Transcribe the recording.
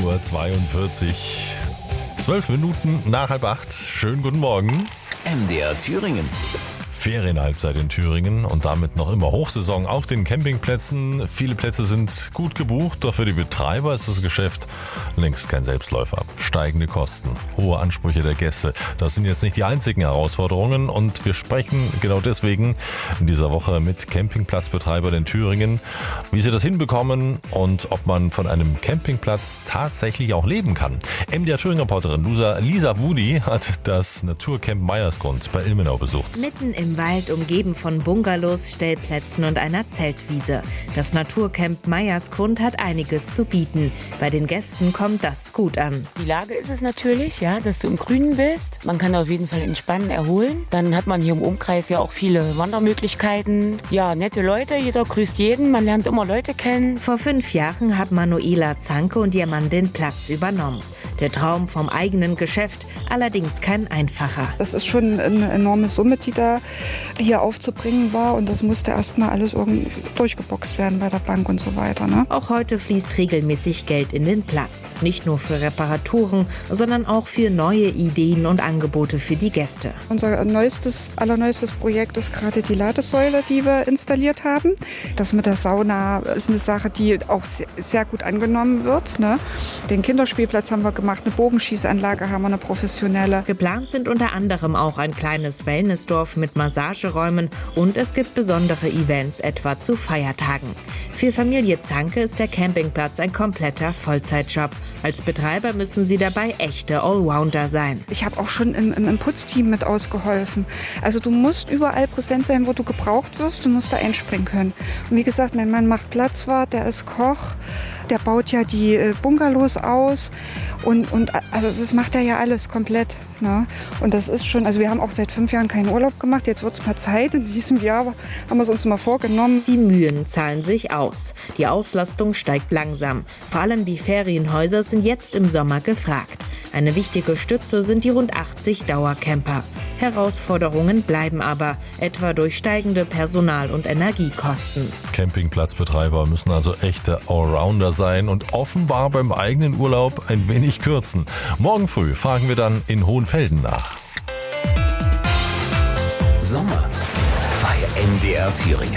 7:42 Uhr. 12 Minuten nach 7:30. Schönen guten Morgen. MDR Thüringen. Ferienhalbzeit in Thüringen und damit noch immer Hochsaison auf den Campingplätzen. Viele Plätze sind gut gebucht, doch für die Betreiber ist das Geschäft längst kein Selbstläufer. Steigende Kosten, hohe Ansprüche der Gäste, das sind jetzt nicht die einzigen Herausforderungen und wir sprechen genau deswegen in dieser Woche mit Campingplatzbetreibern in Thüringen, wie sie das hinbekommen und ob man von einem Campingplatz tatsächlich auch leben kann. MDR Thüringen-Reporterin Lisa Wudi hat das Naturcamp Meiersgrund bei Ilmenau besucht. Mitten im Wald, umgeben von Bungalows, Stellplätzen und einer Zeltwiese. Das Naturcamp Meiersgrund hat einiges zu bieten. Bei den Gästen kommt das gut an. Die Lage ist es natürlich, ja, dass du im Grünen bist. Man kann auf jeden Fall entspannen, erholen. Dann hat man hier im Umkreis ja auch viele Wandermöglichkeiten. Ja, nette Leute, jeder grüßt jeden, man lernt immer Leute kennen. Vor 5 Jahren hat Manuela Zanke und ihr Mann den Platz übernommen. Der Traum vom eigenen Geschäft, allerdings kein einfacher. Das ist schon eine enorme Summe, die da hier aufzubringen war. Und das musste erstmal alles irgendwie durchgeboxt werden bei der Bank und so weiter. Ne? Auch heute fließt regelmäßig Geld in den Platz. Nicht nur für Reparaturen, sondern auch für neue Ideen und Angebote für die Gäste. Unser allerneuestes Projekt ist gerade die Ladesäule, die wir installiert haben. Das mit der Sauna ist eine Sache, die auch sehr gut angenommen wird. Ne? Den Kinderspielplatz haben wir gemacht, eine Bogenschießanlage haben wir, eine professionelle. Geplant sind unter anderem auch ein kleines Wellnessdorf mit Massageräumen und es gibt besondere Events, etwa zu Feiertagen. Für Familie Zanke ist der Campingplatz ein kompletter Vollzeitjob. Als Betreiber müssen sie dabei echte Allrounder sein. Ich habe auch schon im Putzteam mit ausgeholfen. Also du musst überall präsent sein, wo du gebraucht wirst. Du musst da einspringen können. Und wie gesagt, mein Mann macht Platzwart, der ist Koch, der baut ja die Bungalows aus. Und also das macht er ja alles komplett. Ne? Und das ist schon, also wir haben auch seit 5 Jahren keinen Urlaub gemacht. Jetzt wird es mal Zeit. In diesem Jahr haben wir es uns mal vorgenommen. Die Mühen zahlen sich aus. Die Auslastung steigt langsam. Vor allem die Ferienhäuser sind jetzt im Sommer gefragt. Eine wichtige Stütze sind die rund 80 Dauercamper. Herausforderungen bleiben aber, etwa durch steigende Personal- und Energiekosten. Campingplatzbetreiber müssen also echte Allrounder sein und offenbar beim eigenen Urlaub ein wenig kürzen. Morgen früh fragen wir dann in Hohenfelden nach. Sommer bei MDR Thüringen.